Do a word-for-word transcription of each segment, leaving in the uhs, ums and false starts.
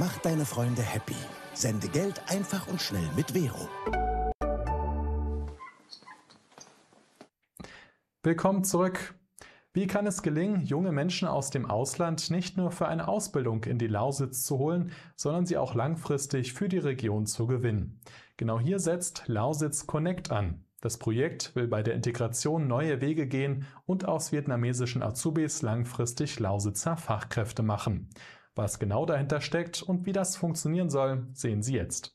Mach deine Freunde happy. Sende Geld einfach und schnell mit Vero. Willkommen zurück. Wie kann es gelingen, junge Menschen aus dem Ausland nicht nur für eine Ausbildung in die Lausitz zu holen, sondern sie auch langfristig für die Region zu gewinnen? Genau hier setzt Lausitz Connect an. Das Projekt will bei der Integration neue Wege gehen und aus vietnamesischen Azubis langfristig Lausitzer Fachkräfte machen. Was genau dahinter steckt und wie das funktionieren soll, sehen Sie jetzt.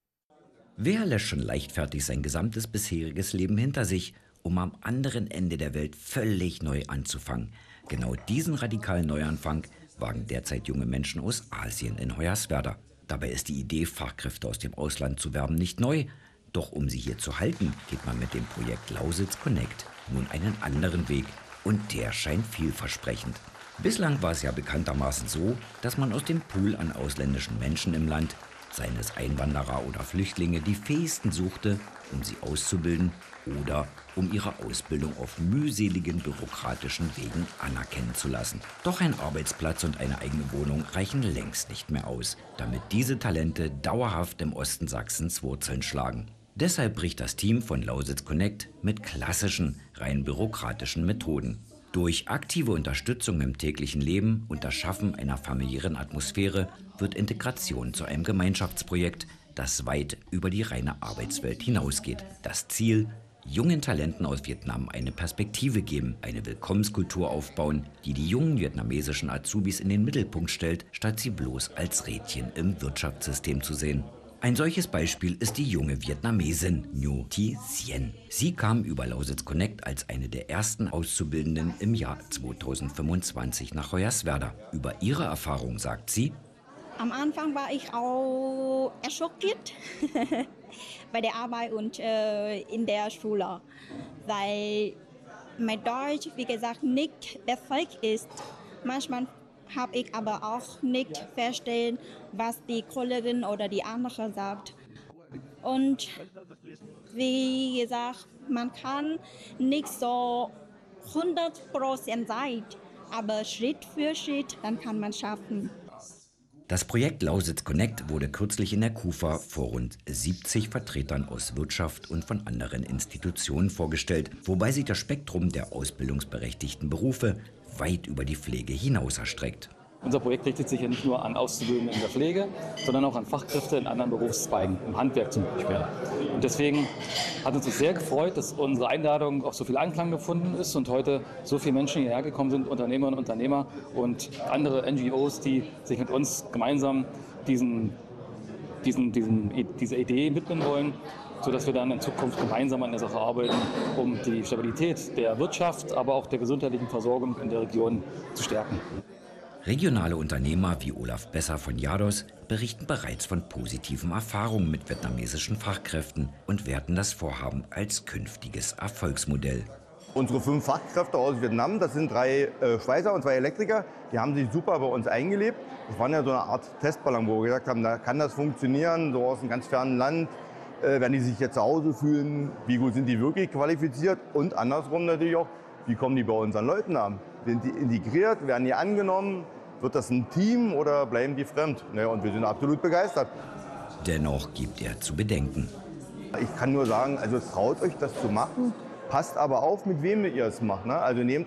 Wer lässt schon leichtfertig sein gesamtes bisheriges Leben hinter sich, um am anderen Ende der Welt völlig neu anzufangen? Genau diesen radikalen Neuanfang wagen derzeit junge Menschen aus Asien in Hoyerswerda. Dabei ist die Idee, Fachkräfte aus dem Ausland zu werben, nicht neu. Doch um sie hier zu halten, geht man mit dem Projekt Lausitz Connect nun einen anderen Weg. Und der scheint vielversprechend. Bislang war es ja bekanntermaßen so, dass man aus dem Pool an ausländischen Menschen im Land, seien es Einwanderer oder Flüchtlinge, die fähigsten suchte, um sie auszubilden oder um ihre Ausbildung auf mühseligen bürokratischen Wegen anerkennen zu lassen. Doch ein Arbeitsplatz und eine eigene Wohnung reichen längst nicht mehr aus, damit diese Talente dauerhaft im Osten Sachsens Wurzeln schlagen. Deshalb bricht das Team von Lausitz Connect mit klassischen, rein bürokratischen Methoden. Durch aktive Unterstützung im täglichen Leben und das Schaffen einer familiären Atmosphäre wird Integration zu einem Gemeinschaftsprojekt, das weit über die reine Arbeitswelt hinausgeht. Das Ziel: jungen Talenten aus Vietnam eine Perspektive geben, eine Willkommenskultur aufbauen, die die jungen vietnamesischen Azubis in den Mittelpunkt stellt, statt sie bloß als Rädchen im Wirtschaftssystem zu sehen. Ein solches Beispiel ist die junge Vietnamesin Nhu Thi Sien. Sie kam über Lausitz Connect als eine der ersten Auszubildenden im Jahr zweitausendfünfundzwanzig nach Hoyerswerda. Über ihre Erfahrung sagt sie: Am Anfang war ich auch erschockiert bei der Arbeit und äh, in der Schule, weil mein Deutsch, wie gesagt, nicht perfekt ist. Manchmal habe ich aber auch nicht verstehen, was die Kollegin oder die andere sagt. Und wie gesagt, man kann nicht so hundert Prozent sein, aber Schritt für Schritt, dann kann man schaffen. Das Projekt Lausitz Connect wurde kürzlich in der KUFA vor rund siebzig Vertretern aus Wirtschaft und von anderen Institutionen vorgestellt, wobei sich das Spektrum der ausbildungsberechtigten Berufe weit über die Pflege hinaus erstreckt. Unser Projekt richtet sich ja nicht nur an Auszubildende in der Pflege, sondern auch an Fachkräfte in anderen Berufszweigen, im Handwerk zum Beispiel. Und deswegen hat uns das sehr gefreut, dass unsere Einladung auch so viel Anklang gefunden ist und heute so viele Menschen hierher gekommen sind, Unternehmerinnen und Unternehmer und andere N G Os, die sich mit uns gemeinsam diesen, diesen, diesen, diese Idee mitnehmen wollen, sodass wir dann in Zukunft gemeinsam an der Sache arbeiten, um die Stabilität der Wirtschaft, aber auch der gesundheitlichen Versorgung in der Region zu stärken. Regionale Unternehmer wie Olaf Besser von Jados berichten bereits von positiven Erfahrungen mit vietnamesischen Fachkräften und werten das Vorhaben als künftiges Erfolgsmodell. Unsere fünf Fachkräfte aus Vietnam, das sind drei äh, Schweißer und zwei Elektriker, die haben sich super bei uns eingelebt. Das war ja so eine Art Testballon, wo wir gesagt haben, da kann das funktionieren, so aus einem ganz fernen Land. Äh, werden die sich jetzt zu Hause fühlen, wie gut sind die wirklich qualifiziert und andersrum natürlich auch, wie kommen die bei unseren Leuten an? Sind die integriert, werden die angenommen, wird das ein Team oder bleiben die fremd? Naja, und wir sind absolut begeistert. Dennoch gibt er zu bedenken. Ich kann nur sagen, also traut euch das zu machen, passt aber auf, mit wem ihr es macht. Ne? Also nehmt